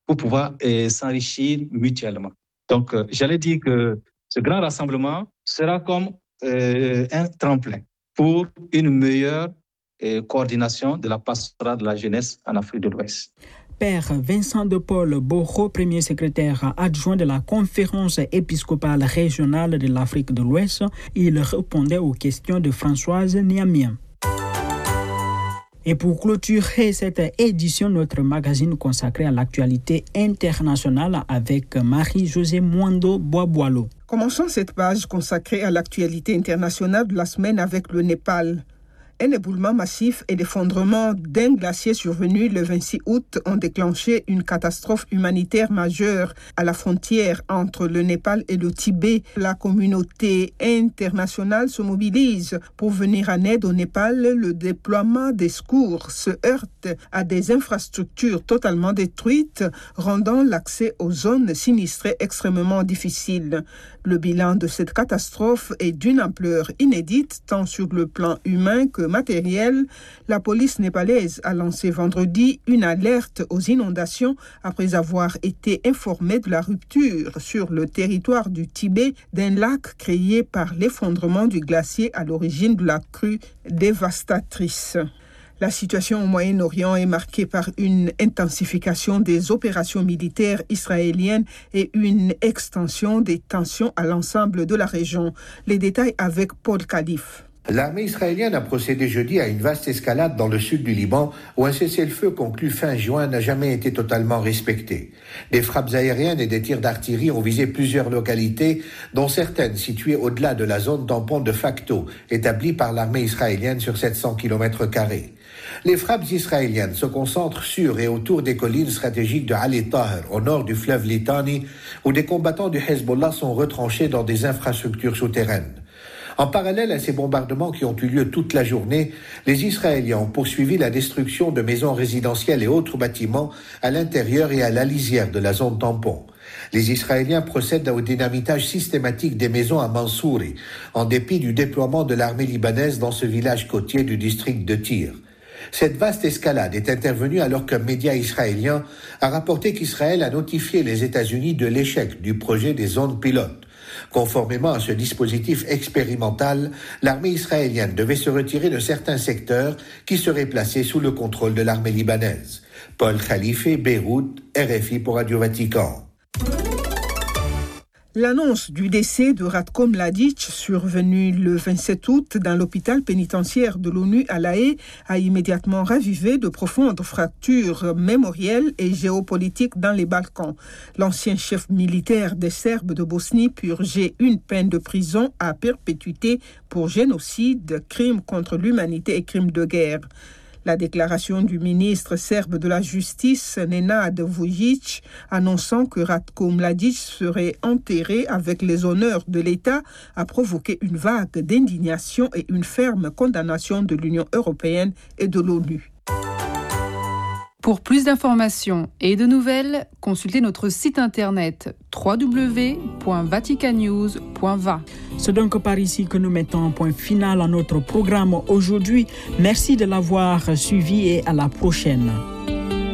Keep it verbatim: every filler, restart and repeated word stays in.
pour pouvoir euh, s'enrichir mutuellement. Donc, euh, j'allais dire que ce grand rassemblement sera comme euh, un tremplin pour une meilleure euh, coordination de la pastorale de la jeunesse en Afrique de l'Ouest. Père Vincent de Paul Boro, premier secrétaire adjoint de la conférence épiscopale régionale de l'Afrique de l'Ouest, il répondait aux questions de Françoise Niamien. Et pour clôturer cette édition, notre magazine consacré à l'actualité internationale avec Marie-Josée Mwando Boaboalo. Commençons cette page consacrée à l'actualité internationale de la semaine avec le Népal. Un éboulement massif et l'effondrement d'un glacier survenu le vingt-six août ont déclenché une catastrophe humanitaire majeure à la frontière entre le Népal et le Tibet. La communauté internationale se mobilise pour venir en aide au Népal. Le déploiement des secours se heurte à des infrastructures totalement détruites, rendant l'accès aux zones sinistrées extrêmement difficile. Le bilan de cette catastrophe est d'une ampleur inédite, tant sur le plan humain que matériel. La police népalaise a lancé vendredi une alerte aux inondations après avoir été informée de la rupture sur le territoire du Tibet d'un lac créé par l'effondrement du glacier à l'origine de la crue dévastatrice. La situation au Moyen-Orient est marquée par une intensification des opérations militaires israéliennes et une extension des tensions à l'ensemble de la région. Les détails avec Paul Khalif. L'armée israélienne a procédé jeudi à une vaste escalade dans le sud du Liban où un cessez-le-feu conclu fin juin n'a jamais été totalement respecté. Des frappes aériennes et des tirs d'artillerie ont visé plusieurs localités, dont certaines situées au-delà de la zone tampon de facto établie par l'armée israélienne sur sept cents kilomètres carrés. Les frappes israéliennes se concentrent sur et autour des collines stratégiques de Ali Taher, au nord du fleuve Litani, où des combattants du Hezbollah sont retranchés dans des infrastructures souterraines. En parallèle à ces bombardements qui ont eu lieu toute la journée, les Israéliens ont poursuivi la destruction de maisons résidentielles et autres bâtiments à l'intérieur et à la lisière de la zone tampon. Les Israéliens procèdent au dynamitage systématique des maisons à Mansouri, en dépit du déploiement de l'armée libanaise dans ce village côtier du district de Tyr. Cette vaste escalade est intervenue alors qu'un média israélien a rapporté qu'Israël a notifié les États-Unis de l'échec du projet des zones pilotes. Conformément à ce dispositif expérimental, l'armée israélienne devait se retirer de certains secteurs qui seraient placés sous le contrôle de l'armée libanaise. Paul Khalife, Beyrouth, R F I pour Radio Vatican. L'annonce du décès de Ratko Mladic, survenu le vingt-sept août dans l'hôpital pénitentiaire de l'ONU à La Haye, a immédiatement ravivé de profondes fractures mémorielles et géopolitiques dans les Balkans. L'ancien chef militaire des Serbes de Bosnie purgeait une peine de prison à perpétuité pour génocide, crimes contre l'humanité et crimes de guerre. La déclaration du ministre serbe de la Justice, Nenad Vujic, annonçant que Ratko Mladic serait enterré avec les honneurs de l'État, a provoqué une vague d'indignation et une ferme condamnation de l'Union européenne et de l'ONU. Pour plus d'informations et de nouvelles, consultez notre site internet w w w point vatican news point v a. C'est donc par ici que nous mettons un point final à notre programme aujourd'hui. Merci de l'avoir suivi et à la prochaine.